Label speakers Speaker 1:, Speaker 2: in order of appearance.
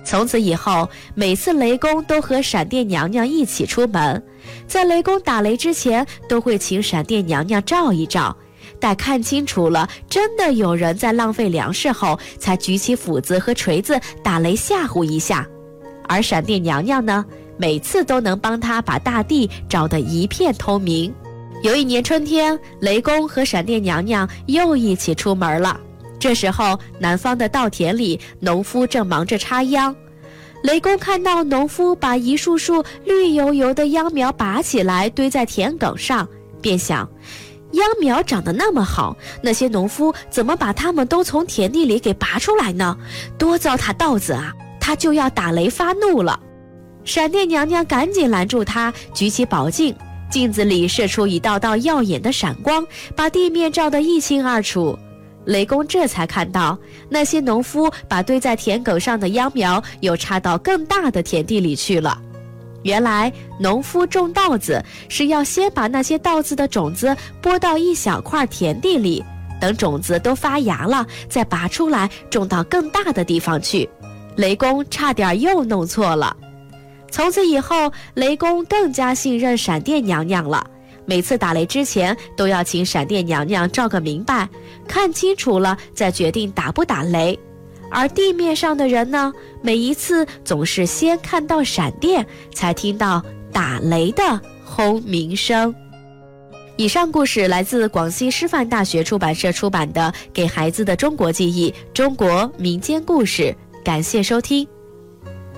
Speaker 1: 从此以后，每次雷公都和闪电娘娘一起出门，在雷公打雷之前，都会请闪电娘娘照一照，待看清楚了真的有人在浪费粮食后，才举起斧子和锤子打雷吓唬一下。而闪电娘娘呢，每次都能帮他把大地照得一片透明。有一年春天，雷公和闪电娘娘又一起出门了。这时候，南方的稻田里，农夫正忙着插秧。雷公看到农夫把一束束绿油油的秧苗拔起来堆在田埂上，便想，秧苗长得那么好，那些农夫怎么把它们都从田地里给拔出来呢？多糟蹋稻子啊！他就要打雷发怒了。闪电娘娘赶紧拦住他，举起宝镜，镜子里射出一道道耀眼的闪光，把地面照得一清二楚。雷公这才看到，那些农夫把堆在田埂上的秧苗又插到更大的田地里去了。原来农夫种稻子是要先把那些稻子的种子播到一小块田地里，等种子都发芽了，再拔出来种到更大的地方去。雷公差点又弄错了。从此以后，雷公更加信任闪电娘娘了。每次打雷之前，都要请闪电娘娘照个明白，看清楚了再决定打不打雷。而地面上的人呢，每一次总是先看到闪电，才听到打雷的轰鸣声。以上故事来自广西师范大学出版社出版的《给孩子的中国记忆：中国民间故事》，感谢收听。